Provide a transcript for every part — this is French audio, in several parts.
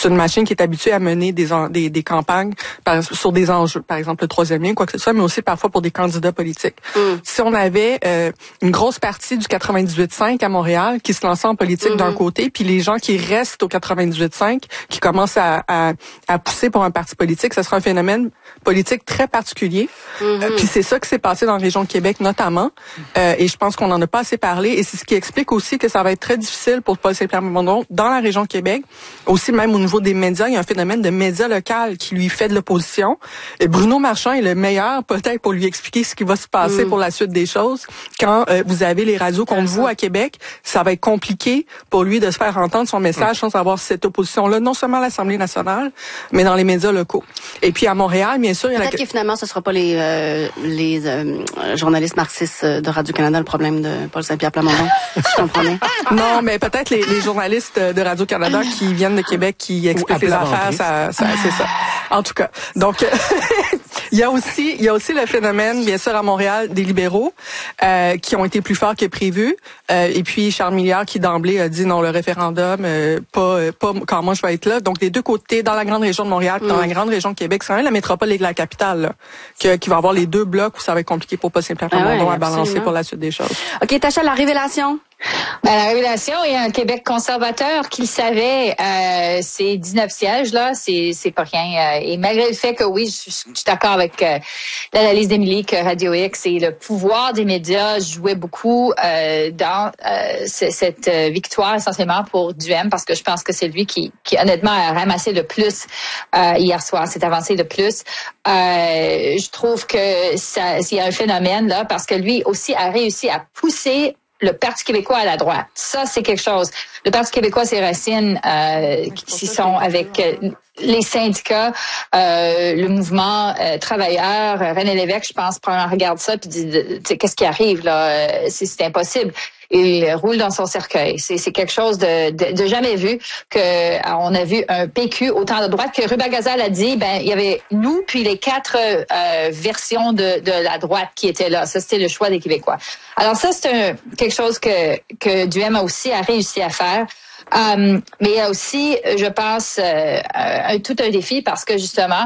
c'est une machine qui est habituée à mener des campagnes sur des enjeux, par exemple le troisième lien, quoi que ce soit, mais aussi parfois pour des candidats politiques. Si on avait une grosse partie du 98.5 à Montréal qui se lançait en politique d'un côté, puis les gens qui restent au 98.5, qui commencent à pousser pour un parti politique, ce sera un phénomène politique très particulier. Puis c'est ça qui s'est passé dans la région de Québec notamment, et je pense qu'on n'en a pas assez parlé, et c'est ce qui explique aussi que ça va être très difficile pour Paul Saint-Pierre-Plamondon dans la région de Québec, aussi même au niveau des médias, il y a un phénomène de médias local qui lui fait de l'opposition, et Bruno Marchand est le meilleur peut-être pour lui expliquer ce qui va se passer pour la suite des choses. Quand vous avez les radios contre vous à Québec, ça va être compliqué pour lui de se faire entendre son message sans avoir cette opposition-là, non seulement à l'Assemblée nationale, mais dans les médias locaux. Et puis à Montréal, bien sûr, il y a peut-être que finalement, ce sera pas les journalistes marxistes de Radio-Canada le problème de Paul Saint-Pierre-Plamondon, si je comprenais. Non, mais peut-être les journalistes de Radio-Canada qui viennent de Québec, qui expliquent les affaires, ça c'est ça. En tout cas, donc il y a aussi le phénomène, bien sûr, à Montréal, des libéraux qui ont été plus forts que prévu. Et puis Charles Milliard qui d'emblée a dit non, le référendum, pas quand moi je vais être là. Donc des deux côtés, dans la grande région de Montréal, dans la grande région de Québec, c'est quand même la métropole et la capitale là, qui va avoir les deux blocs où ça va être compliqué pour Paul Saint-Pierre-Plamondon à balancer pour la suite des choses. OK, Tacha, la révélation. Ben, la révélation, il y a un Québec conservateur qui le savait, ces 19 sièges là, c'est pas rien. Et malgré le fait que oui, je suis d'accord avec l'analyse d'Émilie que Radio X et le pouvoir des médias jouait beaucoup dans cette victoire essentiellement pour Duhem, parce que je pense que c'est lui qui honnêtement a ramassé le plus hier soir, s'est avancé le plus. Je trouve que il y a un phénomène là, parce que lui aussi a réussi à pousser le Parti québécois à la droite. Ça, c'est quelque chose. Le Parti québécois, ses racines qui sont avec les syndicats, le mouvement travailleur. René Lévesque, je pense, regarde ça puis dit, qu'est-ce qui arrive là? C'est impossible. Il roule dans son cercueil. C'est quelque chose de jamais vu, que on a vu un PQ autant de droite que Ruba Gazal a dit, il y avait nous puis les 4 versions de la droite qui étaient là. Ça, c'était le choix des Québécois. Alors ça, c'est quelque chose que Duhem a aussi réussi à faire. Mais il y a aussi, je pense, tout un défi parce que justement,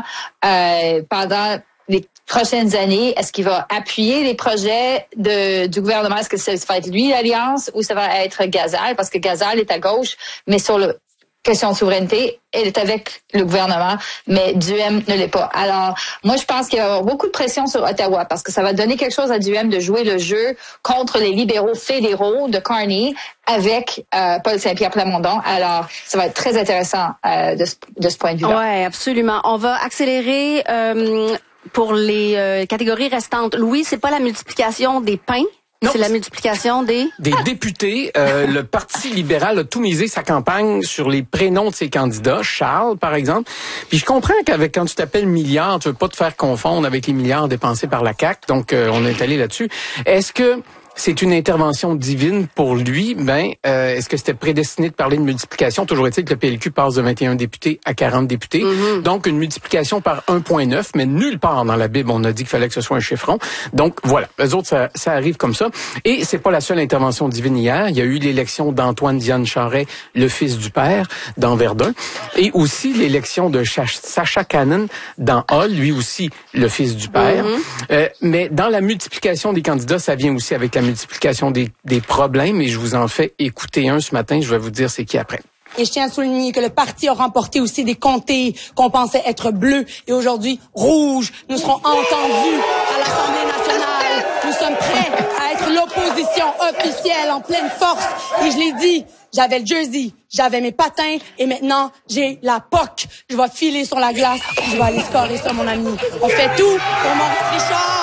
pendant les prochaines années, est-ce qu'il va appuyer les projets du gouvernement? Est-ce que ça va être lui, l'Alliance, ou ça va être Gazal? Parce que Gazal est à gauche, mais sur la question de souveraineté, elle est avec le gouvernement, mais Duhem ne l'est pas. Alors, moi, je pense qu'il va y avoir beaucoup de pression sur Ottawa, parce que ça va donner quelque chose à Duhem de jouer le jeu contre les libéraux fédéraux de Carney avec Paul Saint-Pierre-Plamondon. Alors, ça va être très intéressant de ce point de vue-là. Oui, absolument. On va accélérer pour les catégories restantes. Louis, c'est pas la multiplication des pains? Non, c'est la multiplication des députés. Le Parti libéral a tout misé sa campagne sur les prénoms de ses candidats. Charles, par exemple. Puis je comprends quand tu t'appelles Milliard, tu veux pas te faire confondre avec les milliards dépensés par la CAQ. Donc, on est allé là-dessus. Est-ce que c'est une intervention divine pour lui? Est-ce que c'était prédestiné de parler de multiplication? Toujours est-il que le PLQ passe de 21 députés à 40 députés. Donc, une multiplication par 1,9, mais nulle part dans la Bible, on a dit qu'il fallait que ce soit un chiffron. Donc, voilà. Eux autres, ça arrive comme ça. Et c'est pas la seule intervention divine hier. Il y a eu l'élection d'Antoine Diane Charest, le fils du père, dans Verdun. Et aussi l'élection de Sacha Cannon dans Hull, lui aussi, le fils du père. Mais dans la multiplication des candidats, ça vient aussi avec la multiplication des problèmes, et je vous en fais écouter un ce matin. Je vais vous dire c'est qui après. Et je tiens à souligner que le parti a remporté aussi des comtés qu'on pensait être bleus et aujourd'hui rouges. Nous serons entendus à l'Assemblée nationale. Nous sommes prêts à être l'opposition officielle en pleine force. Et je l'ai dit, j'avais le jersey, j'avais mes patins et maintenant j'ai la POC. Je vais filer sur la glace, je vais aller scorer sur mon ami. On fait tout pour Maurice Richard.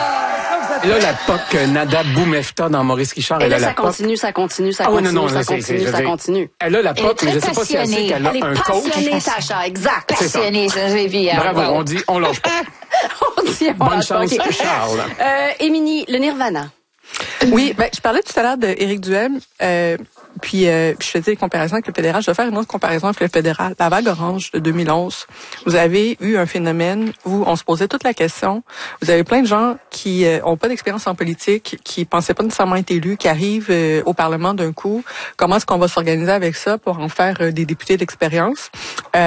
Et là, la POC, Nada Boumefta dans Maurice Richard. Et là, ça continue. Elle a la POC, mais je ne sais pas si elle sait qu'elle a un coach. Elle est passionnée, Sacha, exact. Passionnée, j'ai vu. Bravo, on lâche pas. Bonne chance, Charles. Émilie, le Nirvana. Oui, je parlais tout à l'heure d'Éric Duhem, puis je faisais des comparaisons avec le fédéral. Je vais faire une autre comparaison avec le fédéral. La vague orange de 2011, vous avez eu un phénomène où on se posait toute la question. Vous avez plein de gens qui ont pas d'expérience en politique, qui pensaient pas nécessairement être élus, qui arrivent au Parlement d'un coup. Comment est-ce qu'on va s'organiser avec ça pour en faire des députés d'expérience?